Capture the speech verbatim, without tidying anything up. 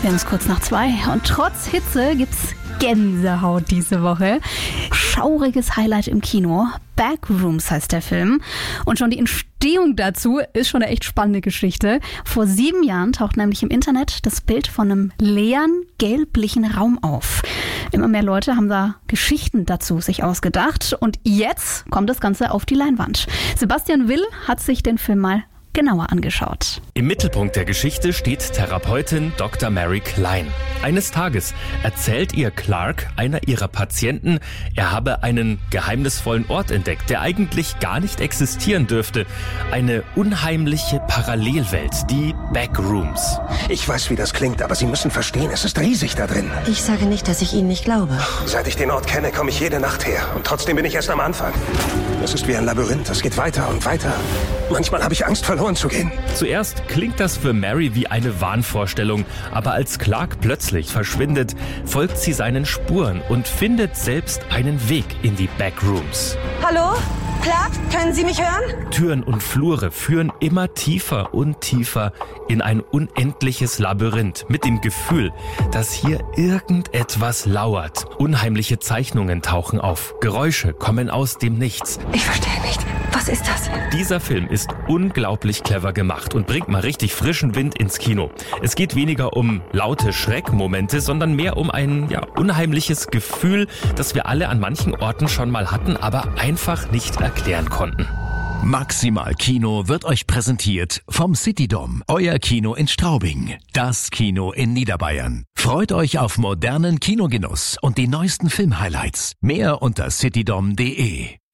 Film ist kurz nach zwei und trotz Hitze gibt's Gänsehaut diese Woche. Schauriges Highlight im Kino. Backrooms heißt der Film. Und schon die Entstehung dazu ist schon eine echt spannende Geschichte. Vor sieben Jahren taucht nämlich im Internet das Bild von einem leeren, gelblichen Raum auf. Immer mehr Leute haben da Geschichten dazu sich ausgedacht. Und jetzt kommt das Ganze auf die Leinwand. Sebastian Will hat sich den Film mal genauer angeschaut. Im Mittelpunkt der Geschichte steht Therapeutin Doktor Mary Klein. Eines Tages erzählt ihr Clark, einer ihrer Patienten, er habe einen geheimnisvollen Ort entdeckt, der eigentlich gar nicht existieren dürfte. Eine unheimliche Parallelwelt, die Backrooms. Ich weiß, wie das klingt, aber Sie müssen verstehen, es ist riesig da drin. Ich sage nicht, dass ich Ihnen nicht glaube. Seit ich den Ort kenne, komme ich jede Nacht her. Und trotzdem bin ich erst am Anfang. Es ist wie ein Labyrinth, es geht weiter und weiter. Manchmal habe ich Angst, verloren zu gehen. Zuerst klingt das für Mary wie eine Wahnvorstellung, aber als Clark plötzlich verschwindet, folgt sie seinen Spuren und findet selbst einen Weg in die Backrooms. Hallo? Clark, können Sie mich hören? Türen und Flure führen immer tiefer und tiefer in ein unendliches Labyrinth mit dem Gefühl, dass hier irgendetwas lauert. Unheimliche Zeichnungen tauchen auf, Geräusche kommen aus dem Nichts. Ich verstehe nicht. Was ist das? Dieser Film ist unglaublich clever gemacht und bringt mal richtig frischen Wind ins Kino. Es geht weniger um laute Schreckmomente, sondern mehr um ein ja, unheimliches Gefühl, das wir alle an manchen Orten schon mal hatten, aber einfach nicht erklären konnten. Maximal Kino wird euch präsentiert vom Citydom, euer Kino in Straubing, das Kino in Niederbayern. Freut euch auf modernen Kinogenuss und die neuesten Filmhighlights. Mehr unter citydom punkt de.